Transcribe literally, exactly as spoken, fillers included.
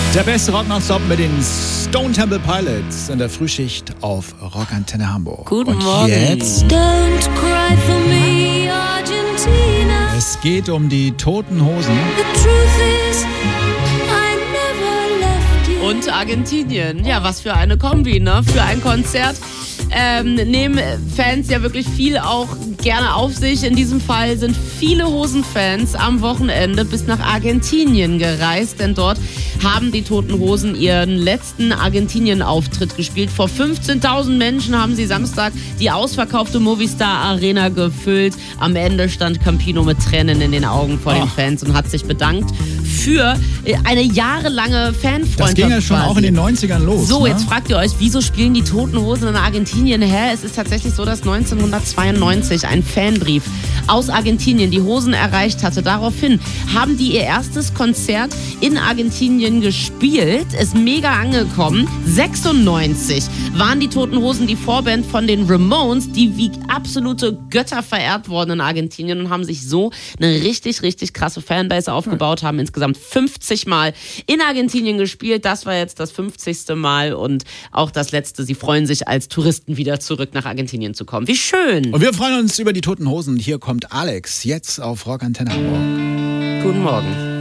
Der beste Rock nonstop mit den Stone Temple Pilots in der Frühschicht auf Rockantenne Hamburg. Guten Und Morgen. Jetzt, Don't cry for me, Argentina. es geht um die Toten Hosen. The truth is, I never left you. Und Argentinien. Ja, was für eine Kombi, ne? Für ein Konzert. Ähm, nehmen Fans ja wirklich viel auch gerne auf sich. In diesem Fall sind viele Hosenfans am Wochenende bis nach Argentinien gereist, denn dort haben die Toten Hosen ihren letzten Argentinien-Auftritt gespielt. Vor fünfzehntausend Menschen haben sie Samstag die ausverkaufte Movistar Arena gefüllt. Am Ende stand Campino mit Tränen in den Augen vor Ach. den Fans und hat sich bedankt für eine jahrelange Fanfreundschaft. Das ging ja schon quasi. auch in den neunzigern los. So, ne? jetzt fragt ihr euch, wieso spielen die Toten Hosen in Argentinien? Hä? Es ist tatsächlich so, dass neunzehnhundertzweiundneunzig ein Fanbrief aus Argentinien die Hosen erreicht hatte. Daraufhin haben die ihr erstes Konzert in Argentinien gespielt. Ist mega angekommen. sechsundneunzig waren die Toten Hosen die Vorband von den Ramones, die wie absolute Götter verehrt wurden in Argentinien und haben sich so eine richtig, richtig krasse Fanbase aufgebaut, haben insgesamt fünfzig Mal in Argentinien gespielt. Das war jetzt das fünfzigste Mal und auch das letzte. Sie freuen sich, als Touristen wieder zurück nach Argentinien zu kommen. Wie schön. Und wir freuen uns über die Toten Hosen. Hier kommt Alex, jetzt auf Rockantenne Hamburg. Guten Morgen.